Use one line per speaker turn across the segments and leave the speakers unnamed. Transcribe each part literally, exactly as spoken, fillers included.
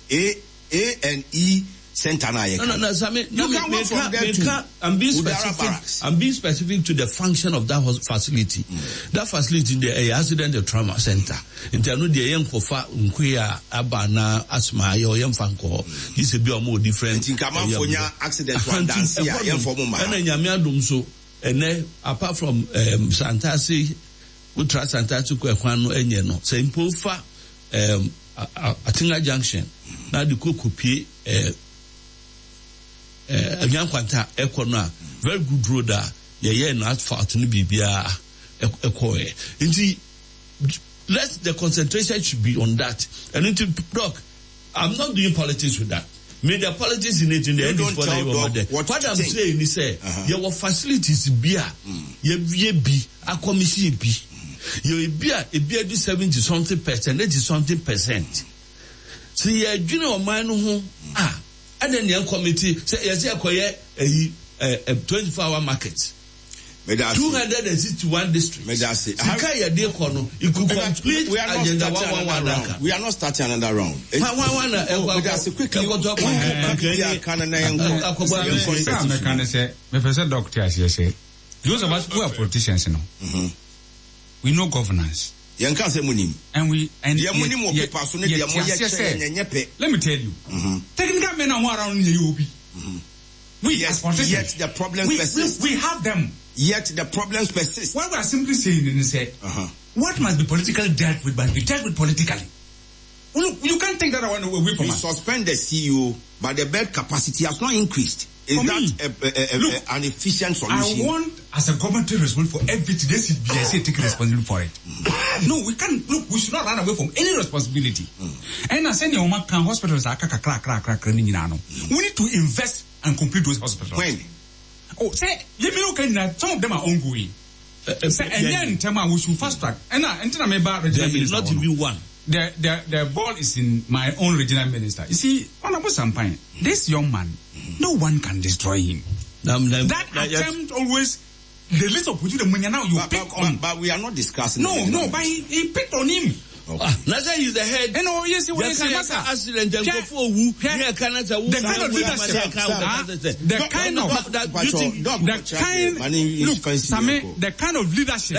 A A and E center na
no, no, no, so I mean, you no, can work from there too. I'm being specific. I'm being specific to the function of that facility. Mm. That facility in the accident and trauma center. In terms of the young kofa unkuya abana asma yo young fanko. This will be a more different.
In Kamafonia accident one dance here. Young for mama.
And then yamia dumso. And then apart from um, Santasi, Utra Santasi kwano enyeno. So in Pofa, um, Atinga Junction. Now the kukupi. Uh, Eh, Nyankwanta Ekona, very good road there. Yeah, yeah, no asphalt no bibia ekoe. Inti, let the concentration should be on that. And into doc, I'm not doing politics with that. May the politics in it in the you end is what, what, what I'm think. saying is say uh-huh. Your facilities be ye ye be a commission be you be a be do seventy something percent, eighty something percent. So yeah, you know man who ah. And then the committee say yes, acquire a twenty-four hour market. Two hundred and sixty-one districts. Sikaya de kono. You could complete. We are not starting another round. We are not starting another round. One one. That's quickly. What talk about? Canada and
Canada say. My person doctor as you say. Those of us who are politicians, you know. We know governance.
Yanka se munim.
And we and
ya munim o paper so ne dia mo ye che.
Let me tell you. Mm-hmm. Technical men are around the U B. Mm-hmm. We
yes, yet the problems
we,
persist.
We, we have them.
Yet the problems persist.
What we are simply saying is say, uh-huh. What must be politically dealt with must be dealt with politically. Look, you can't take that away from
we
us.
Suspend the C E O, but the bed capacity has not increased. Is for that a, a, a, look, a, an efficient solution?
I want, as a government, to respond for everything. This is B S A take responsibility for it. Mm. No, we can't. Look, we should not run away from any responsibility. Mm. And I say, your man can hospitals are crack, crack, crack, crack. We need to invest and complete those hospitals.
When?
Oh, say, let me look at some of them are ongoing. Uh, uh, say, and then tell me we should fast track. And now, and tell me about regional minister.
Not even one.
The, the, the ball is in my own regional minister. You see, Honorable Sampain, this young man, no one can destroy him. Um, that that attempt always, the list of the money now you
but,
pick
but,
on.
But, but we are not discussing.
No, no, but he, he picked on him.
Okay. Ah, Nasa is the head.
And oh yes, what is the
accident and go for who?
The kind of leadership, the kind of that the kind look, Same, the kind of leadership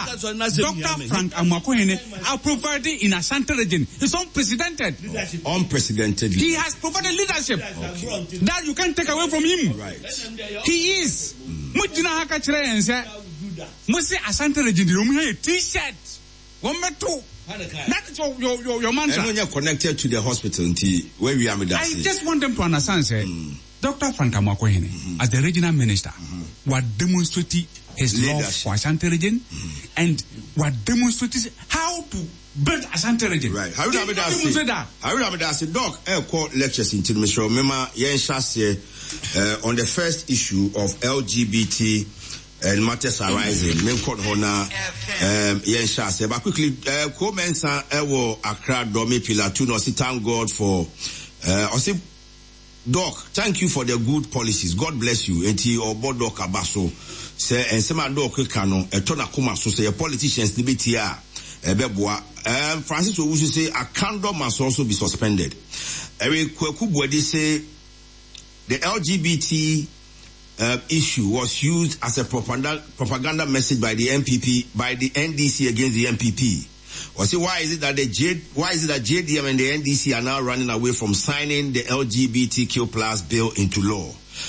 Doctor Frank Amakohene are providing in Ashanti region is unprecedented.
Unprecedented.
He has provided leadership okay. that you can't take away from him.
Right.
He is. Mujina haka chere and say, Musi Ashanti region, you have a T-shirt. One more two. That is your, your, your, your mantra.
And when you're connected to the hospital, where we are with that.
I just want them to understand, say, mm. Doctor Frank Amakohene, mm-hmm. as the regional minister, mm-hmm. was demonstrating his Leadership. love for Ashanti region mm-hmm. and was demonstrating how to build Ashanti region.
Right. How would I say that? How would I say, Doc, I call lectures in Tilmisho, Mema, Yen Shasye, on the first issue of L G B T and matters arising. Men called Hona, um, Yen Shasye. But quickly, uh, Komensa, Ewo, Accra, Domi, Pilatuno, si thank God for, uh, I say, Doc, thank you for the good policies. God bless you. Enti obo Doc Abaso, say, and some Doc Kano, a tona kuma, so say, politicians, Nibitia, Ebeboa. Um, Francis Owusu say, a candle must also be suspended. Eric Kwekubwedi say, the L G B T Uh, issue was used as a propaganda propaganda message by the M P P, by the N D C against the M P P. Or say, why is it that the J, why is it that J D M and the N D C are now running away from signing the L G B T Q plus bill into law?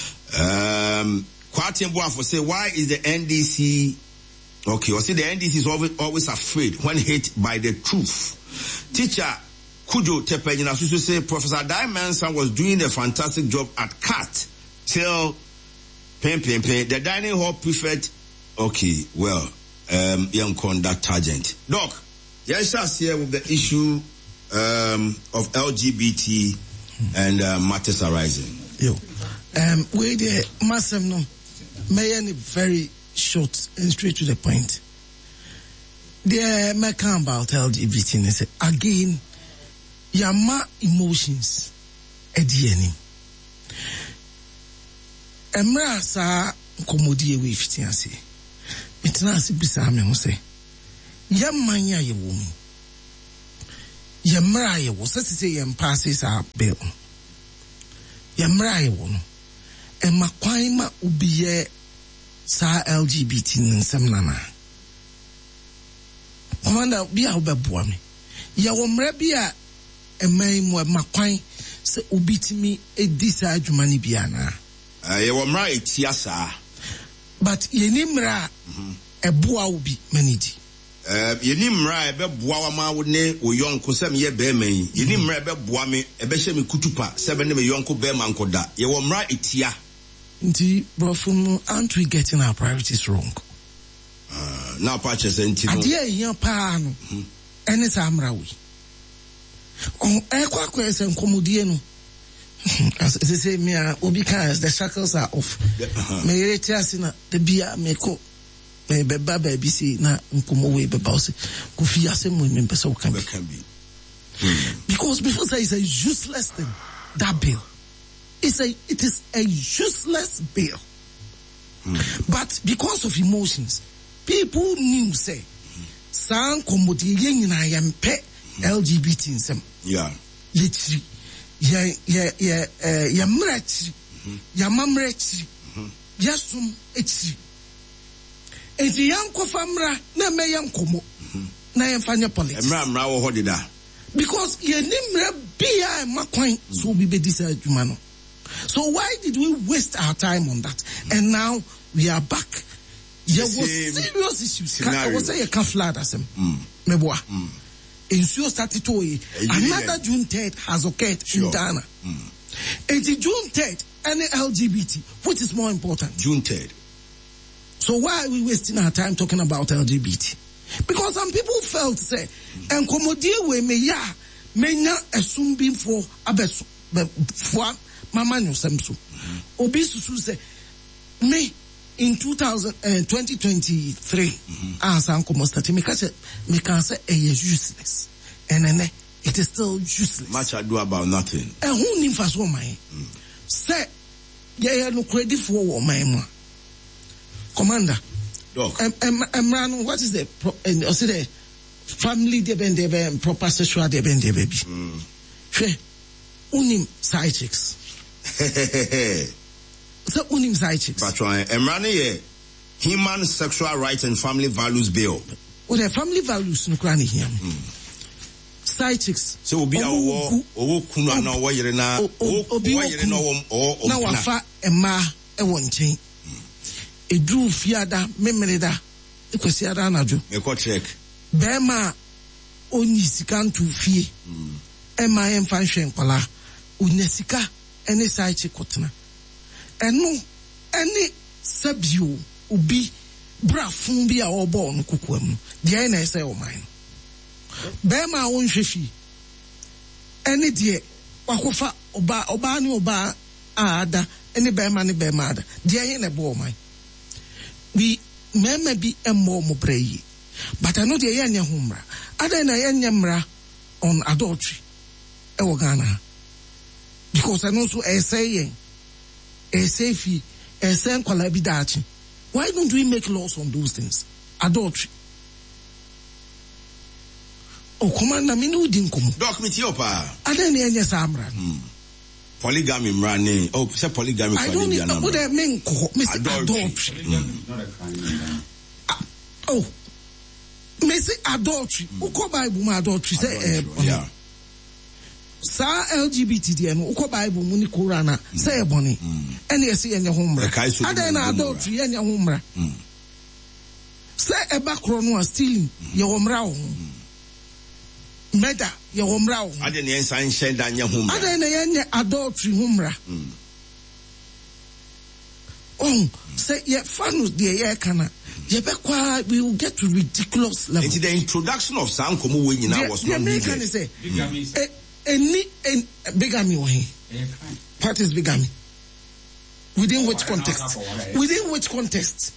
Um, Kwatimboa for say, why is the N D C okay? Or say the N D C is always always afraid when hit by the truth. Teacher Kujo Tepenyina Susu say Professor Dai Manson was doing a fantastic job at C A T till Pen, pen, pen. The dining hall prefect. Okay, well, um, young conduct targent. Doc, yes, us here with the issue um, of L G B T and uh, matters arising.
Yo, um, wait there, Massam, no, may any very short and straight to the point. The matter about L G B T is again, yama emotions at the end. Emra sa komodi e we fitiase itna se bisa me ho se yamanya ye wo mu yemra ye wo se se yem passes our bill yemra ye wo no e makwan ma obiye sa L G B T nsem nana Commander bi a obeboa me ya wo mra bi a eman mu makwan se obitimi edi sa adwuma ni bia na
eh ya wo mra etia saa
but ye ni mra eboa obi manidi
eh ye ni mra ebeboa wa ma wo ne oyonko sem ye be man ye ni mra ebeboa me ebe hye me kutupa se be ne me yonko be man koda ye wo mra etia
nti brofum aren't we getting our priorities wrong
uh now patch is enti
no ade yan pa no ene sa mra we on ekwa kwa ese nkomodie no as they say me obi can the shackles are off me retia sina the bia me ko me beba ba bi si na nkomo we beba o se ko fi asem mo me pese o kan bi because before say it's a useless thing that bill it's a it is a useless bill mm. But because of emotions people knew say san komodie yen nyina yempe L G B T nsem
yeah
yetri ya ya ya eh ya mrachi ya mamrachi yasum echi enti yanko famra na me yankomo na yemfanya politics
emra mra wo hodida
because ye nimra bia makwan so bi be this adwuma no so why did we waste our time on that and now we are back there was serious issues I was say a can flood asem meboa Ensure started to another June third has occurred sure. in Ghana. Mm. It's June third, any L G B T, which is more important?
June third.
So why are we wasting our time talking about L G B T? Because some people felt say, and komodie we me ya me na esum bin for abeso for mama no semso. Obi susu say me in two thousand and twenty twenty-three as I'm start me can say me can say it is useless and then it is still useless
much ado about nothing
and who nim fast one man say yeah no credit for one man commander
doc
um, um, um, what is the pro, uh, also the family de ben de ben proper sexual de ben de baby she unim side chicks so unim side chicks
but emrane ye Human Sexual Rights and Family Values Bill.
Well, the family values no crani here. Side chicks.
So obi a wo owo kunu ana wo yire na obi wo yire na wo o
na wafa ema e wo nchen. Edru fiada memere da ekwesi ada anaju.
Me ko check.
Be ma oni sika ntu fie. Ema em fan hwe nkwala. Unyasika ene side chick kotena. Eno ene sabio ubi bra fun bi a obo no kukuam de na ese o man be ma won hwefi ene de wakofa oba oba ni oba ada ene be ma ni be ma ada de na bo man bi mema bi emmo mo brayi but I know de ye nya humra ada na ye nya mra on adultery e wo Ghana because I know so e say yen e say fi e say kwala bi dachi. Why don't we make laws on those things? Adultery. Oh, commander, me no din komo.
Doc, me tiyo pa.
Ada ni enye sa amra.
Polygamy mrane. Oh, say polygamy.
I don't know what I mean. Mister Adultery. Oh, Mister Adultery. Uko Bible ma adultery say.
Yeah.
Sa L G B T D no uko Bible mu ni Quran say ebony ene ese yenye homra ada na adultery yenye homra say eba kro no stealing ye homra ho murder ye homra ho
ada ne ensan hye da nye homra
ada na yenye adultery homra oh say ye fanu de ye kana ye be kwa we will get to ridiculous level.
Into the introduction of some komo we nyina was not needed.
Any any bigamy or he? What is bigamy? Within which context? Within which context?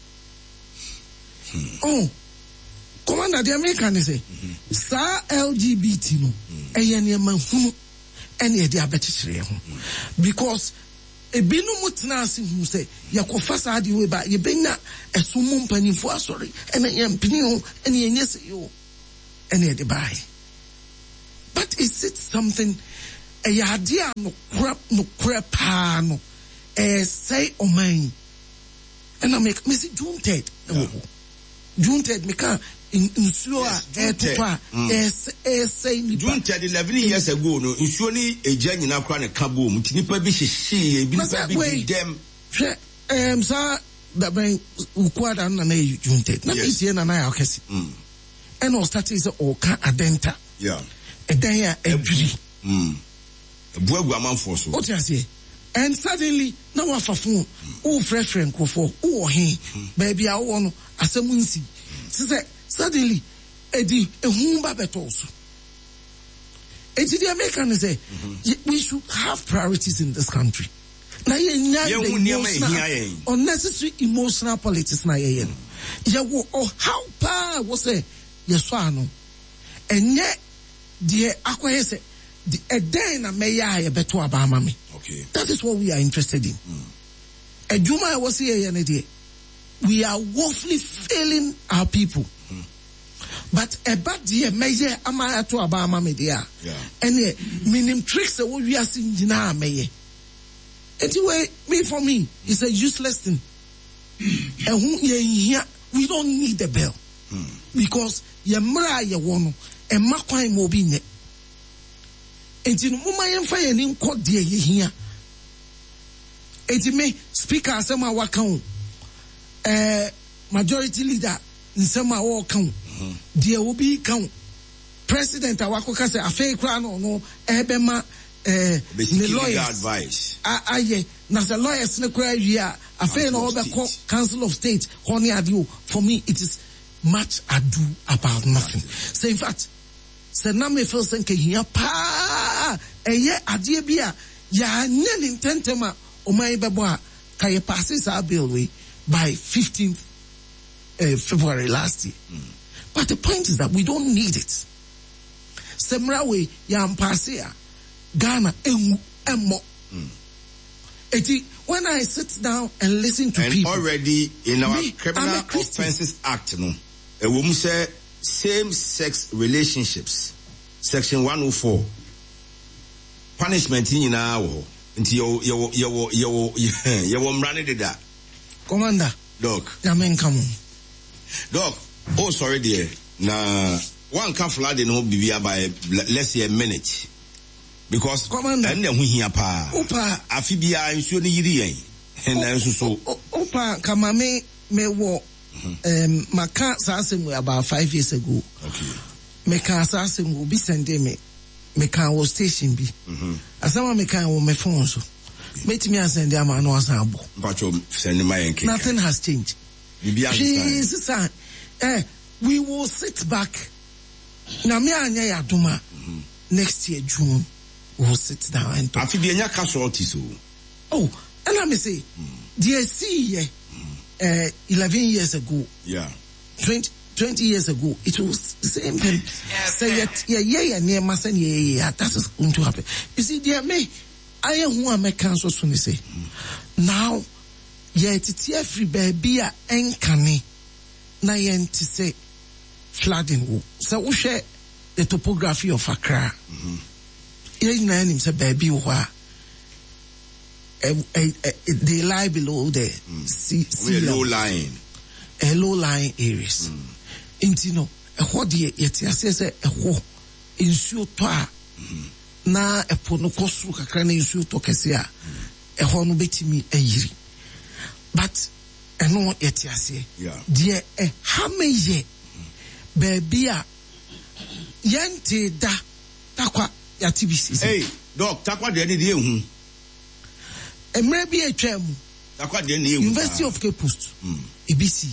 Oh, Commander, the American say, "Sa L G B T no, eyeni manhunu, eni edi abetire ho, because ebinu mutna asi hu say yakofasa adi we ba yebenya esumu mpanimfo asori ene ye mpini ho ene yenye se yo ene edi bai." But is it something a idea no crap no crap no eh say o man and I make me see June third. June third me can in nsuo a eh topa eh say ni
June third eleven years ago no nsuo ni eja nyina kra ne ka bo mu nipa bi hyehye bi nipa bi dem
um sir that ben ukwada na na June third na be tie na na ya okesi and all start is o ka adenta
yeah
e dan ya adwiri
mm buagu amanfo so
what you say and suddenly now wafa phone o frɛ frɛ nkofo o he baby a wo no asɛm nsi say suddenly edi ehun ba beto so eti the American say we should have priorities in this country na ye nya unnecessary emotional politics na ye yen ye wo oh how pa wo say ye so ano enye de akoye say the eden na meya ye beto abama me
okay
that is what we are interested in adwuma mm. was here yen de we are woefully failing our people mm. but a bad dear measure ama to abama me there
yeah
and minim tricks what we are seeing na meye. Anyway, me for me, it's a useless thing. And we don't need the bell. Hmm. Because ya mra ya wono, and makwa mobine. And in Muma and fire in court dear ye here. And me speaker sama wakao, uh, majority leader in sama wakao, dear will be count. President Awako say a fake crown or no, ebema. Uh,
the lawyers advice.
Ah, ah, yeah. Now the lawyers ne kura ya. After no other Council of State. Honey ado. For me, it is much ado about nothing. So in fact, se na me feel senke hiya pa. Eye adie biya ya nyen intentema omai beboa kaye passes our bill way by fifteenth uh, February last year. Mm. But the point is that we don't need it. Semra way ya mpasia. Ghana emu emo. Eti when I sit down and listen to
and
people
already in our me, Criminal Offences Act, no, a woman say same-sex relationships, Section one oh four, punishment in our until you you you you you you running the that.
Commander,
Doc.
Yamen come.
Doc. Oh, sorry, dear. Now one can flood in home be by let's say a minute. Because
Commander,
and then we hear pa
Opa
Afibia and Suni Yiri and then so
Opa Kamame me wo um maka sasim about five years ago.
Okay.
Me ka sasim will be sending me me ka was station be.
Mhm.
Asama me ka wo me phone so. Meti me send am no asabo.
Pacho send my enke.
Nothing has changed. Please eh we will sit back. Na me anya ya duma next year June. We'll sit down and talk.
Afi bi enya casualty so.
Oh, and let me say, mm. D S C uh, uh, eleven years ago.
Yeah.
twenty, twenty years ago, it was the same thing. Say yet, yeah, yeah, yeah, near Masan, yeah, yeah, that is going to happen. You see, dear me, I am who I make counsel soon say. Now, yeah, it's every baby a enkane na yen to say flooding. So we share the topography of Accra.
Mm-hmm.
Yen na him say baby wa they lie below the
mm.
sea, sea
low lying
a low lying areas. Inti no e ho de yeti ase se e ho insuo to a na e po no kosu kakra na insuo to kese a e ho no betimi ayiri. But e no yeti ase de e ha meye baby a yente da takwa yati bisi.
Hey doc, takwa de ni de ehun
emre bi atwa mu
takwa de ni ehun
University of Cape Coast E B C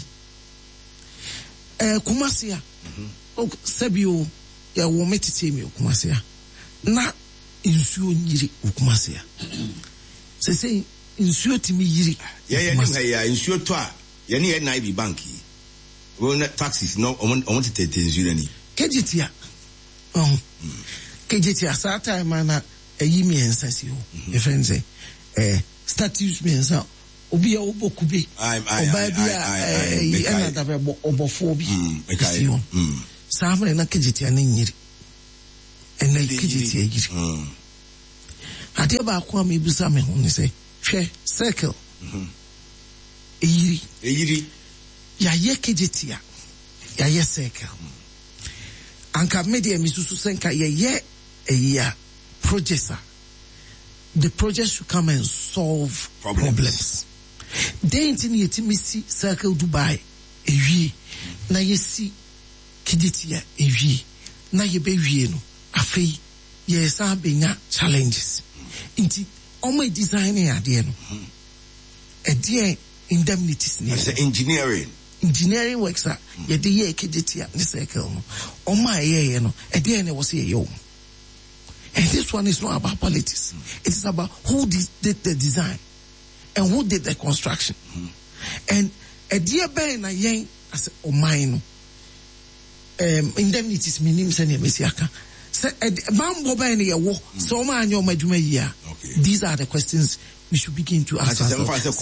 eh Kumasia o sabio ya wo metete mi Kumasia na insuo nyiri Kumasia se se insuo timi yiri
ya ya ni ya insuo to a ya ni N I B bank yi wo na taxes no o mo tete insuo ni
kejitia oh kejitia sa time na eyi mi ensasi ho e friend say eh status mi ensa obi a oboku bi oba bi a eh another obofo bi mm sa amre na kejitia na nyiri and like Kijiti Yiri. Adiaba Kwame Busame Hone say, Share circle. Yiri.
Yiri.
Ya ye Kijitia. Ya ye circle. Anka media Misusu Senka ye ye a year projector. The project should come and solve problems. problems. They intend to see circle Dubai a ye na ye see Kijitia a ye na ye be ye no afi ye sa benya challenges. Inti omo designing idea no a dear indemnities ni
as engineering
engineering works are ye de ye Kijitia the circle no omo ye no a dear ne was ye yo. And this one is not about politics. Mm. It is about who did, did the design and who did the construction. Mm. And a dear Ben a yang as a mine um indemnities minim sene mesiaka. So a bambo ben a war so man your majuma year. These are the questions we should begin to ask ourselves.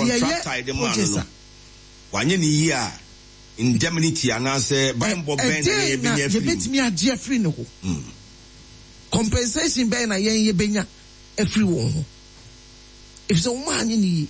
One year indemnity and answer bambo ben
a me a dear friend. Compensation ben na yen ye benya everyone. If so man ni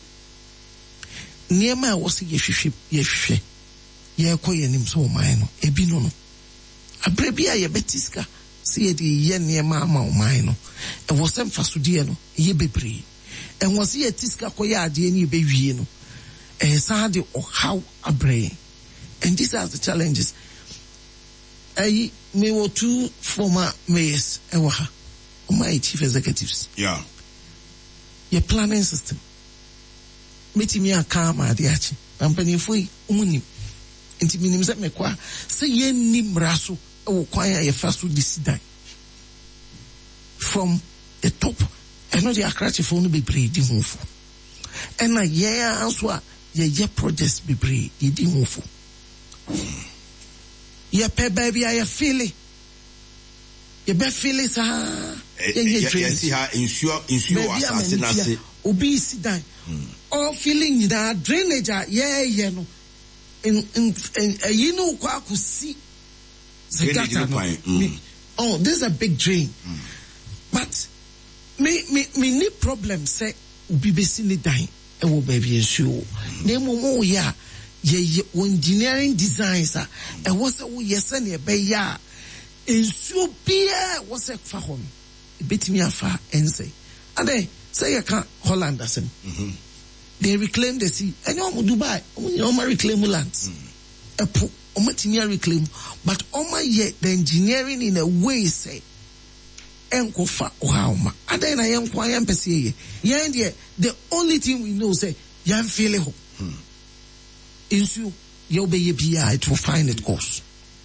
niema was ye hwehwe ye hwehwe ye koye nim so man no ebi no no abrebia ye betiska se ye de ye niema ama o man no e wo sem fasodie no ye bebre en wo se ye tiska koye ade ni be wie no e sa de o how abre. And these are the challenges. I me were two former mayors ewaha my chief executives.
Yeah.
Your planning system. Meti me aka ma de achi. Ampani foi umuni. Enti minim se me kwa se ye nim raso e wo kwan ya fa so disidan. From the top and no the akrachi for no be breed di hunfo. And na ye anso a ye ye projects be breed di hunfo. Ye pe baby I feel it. Ye be feel it ah.
Ye see her insure insure assassination.
Obi sit down. All feeling that drainage yeah yeah no. In in you know kwa kusi. Oh, this is a big drain. Mm. But me me me need problem say obi be sini down. E wo baby ensure. Na mo ya ye engineering designs are and what's we yes and a ya in so be what's a fahon a bit me afar and say and they say I can't Holland as mm-hmm. They reclaim the sea and you Dubai you reclaim lands a po reclaim but on my yet the engineering in a way say enko fa ohama and then I am quiet pesi ye the only thing we know say yan feel it. Insu you'll be a to find it course.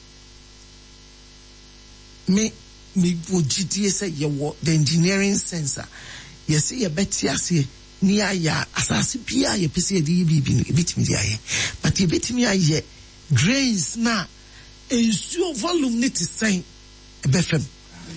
Me me would G T S say you the engineering sensor. You see a better say near ya assassin Pia ye P C D B bit me but you bit me ye drains na insu volume need to say a befem.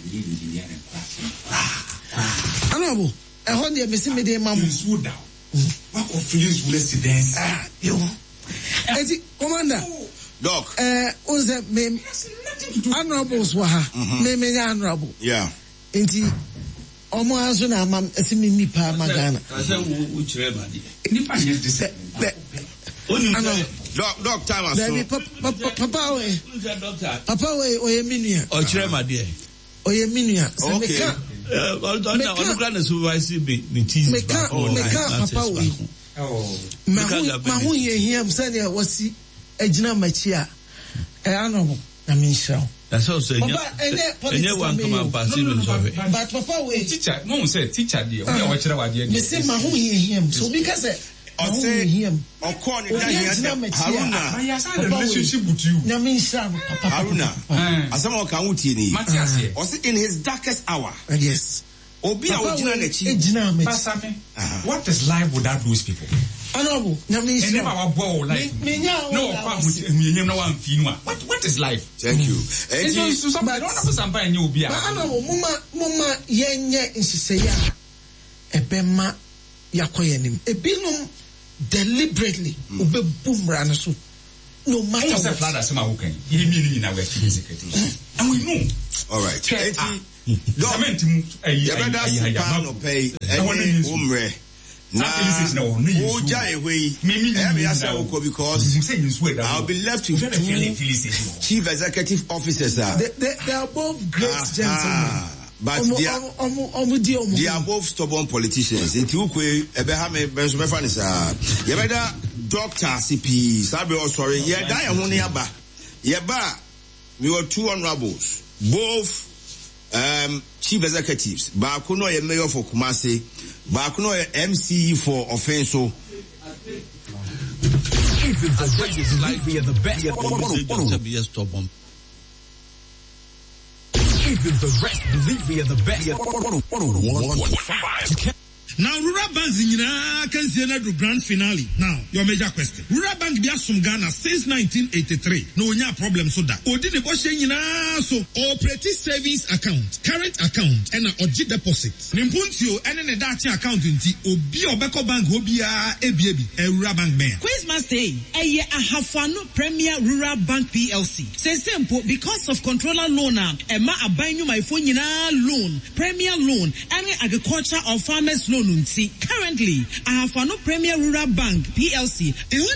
Honorable, I hold you missing me the mom.
What of feelings residence?
Ah, you. Eti commander
doc
eh unze me honorables wa ha me me honorable
yeah
enti omo azu na am esimi nipa magana
ase wo chire ma di
nipa nye de se
oni
doc doc time aso
baby papa papa we papa we oye minua
o chire ma di
oye minua se me ka
eh on on na supervise be me tease
me ka me ka papa we oh ma hu ye him say there was ejina machi a eh anobo na me nshira
that's also enye enye one come and pass me so
but papa we
teacher no say teacher dey we wa kire wa dey
me say ma hu ye him so because
I say him okon ni da here Haruna
I say the relationship with you
na me nshira papa
Haruna asema o kan wuti ni o say in his darkest hour
yes
obi a ojina na chi
ejina me
Pasame what is life without those people
honorable na me nshira
never wa boy life no kwa munyem na wan fi no what what is life
thank you
and so somebody don't know somebody nye obi a
honorable mama mama yenye nshiseya ebema yakoye nim ebinum deliberately obe boomra no so no matter
what. What's that? Some are okay. You mean in our chief secretary? And we know.
All right. Don't you better pay any umre. Nah, Oja away. Because I'll be left with two chief executive officers.
They, they, they are both great uh, gentlemen. Uh,
but um, they, are, um, um, um, they are both stubborn politicians. In Tukwe, Ebehame, Benjamin is a Yabeda Doctor C P, Sabi or sorry, yeah, die a money aba. Yaba, we were two honorables, both um, chief executives. Bakuno, a mayor for Kumasi. Bakuno, a M C for Offenso.
Even the greatest life via the best. Even the rest believe via the best.
Now, Rural Bank in can see another grand finale. Now, your major question. Rural Bank be from Ghana since nineteen eighty-three. No nya problem so that. Odi de bosse nyina so operating savings account, current account, and a oji deposit. Nimpuntio ene ne dachi account nti obi obeko bank obi a ebiebi e Rural Bank man.
Quizmaster say eye ahafano Premier Rural Bank P L C. Say simple because of controller loan e ma aban my phone nyina loan, Premier loan, and agriculture or farmers loan. Currently, I have no Premier Rural Bank P L C.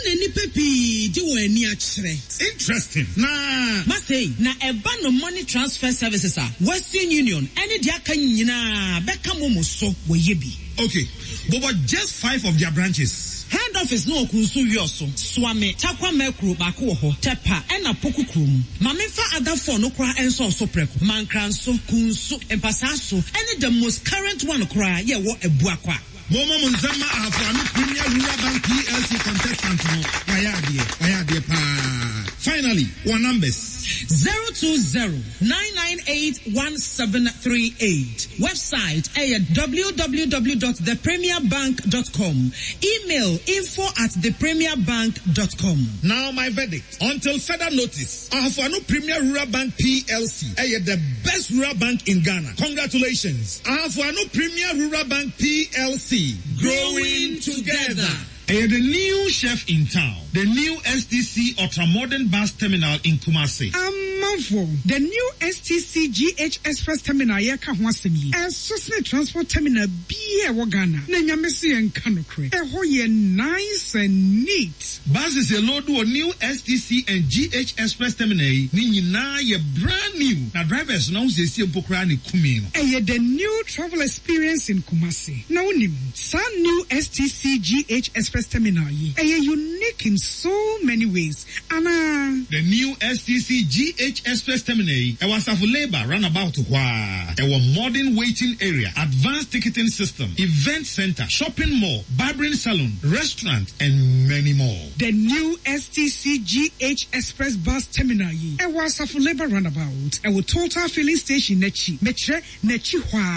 Interesting. Nah.
Must say, na a ban of money transfer services are Western Union. Any diakanyina beka momo so weyebi.
Okay, but just five of their branches.
Head office no kunsu yoso swame takwa mekru bako ho tepa ena poku krum mamefa other phone no kra enso so preko mankranso kunsu empasaso any the most current one kra ye wo ebuakwa
Momo Munzama Aframi Premier Rural Bank P L C contestant no wayadie wayadie pa. Finally, one numbers
zero two zero nine nine eight one seven three eight. Website at w w w dot the premier bank dot com. Email info at the premier bank dot com.
Now my verdict. Until further notice, Ahafano Premier Rural Bank P L C is the best rural bank in Ghana. Congratulations. Ahafano Premier Rural Bank P L C. Growing together. Uh, the new chef in town, the new S T C Ultra Modern Bus Terminal in Kumasi.
Um, Manfo, the new S T C G H Express Terminal here Kahwasimi. A Susne Transport Terminal be a Wagana. Nanyamesi and Kanokre. A hoye nice and neat.
Bus is a load to a new S T C and G H Express Terminal. Nini na ye brand new. Now drivers now they see Pokrani Kumino.
A the new travel experience in Kumasi. Now nim, some new S T C G H Express Terminal ye. A unique in so many ways. Anna.
The new S T C G H Express Terminal. A was of labor runabout to Wa. A modern waiting area, advanced ticketing system, event center, shopping mall, barbering salon, restaurant, and many more.
The new S T C G H Express Bus Terminal ye. A was of labor runabout. A will total filling station nechi. Metre nechi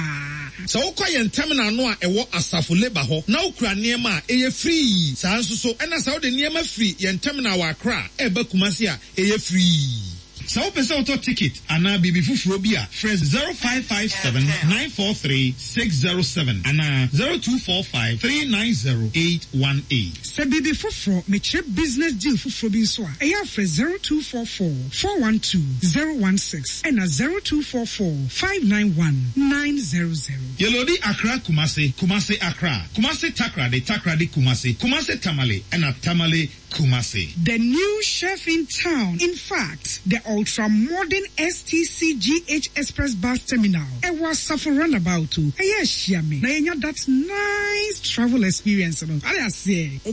Wa.
So Okoyen terminal no a wo asafu labor ho. Now kra niema eye free. Sa nso so ena sa de niema free yen terminal wa kra e ba Kumasi a eye free. So pesa auto ticket ana bibi fufuro bi a fresh zero five five seven nine four three six zero seven ana zero two four five three nine zero eight one eight.
Se bibi fufuro me che business deal fufuro bi so a eya fresh zero two four four four one two zero one six and a zero two four four five nine one nine zero zero.
Yelodi Accra Kumasi, Kumasi Accra, Kumasi Takra de Takra de Kumasi, Kumasi Tamale and a Tamale Kumasi.
The new chef in town. In fact, the ultra modern S T C G H Express Bus Terminal. It was suffer runabout too. Yes, yummy. Now you know that's nice travel experience. I say.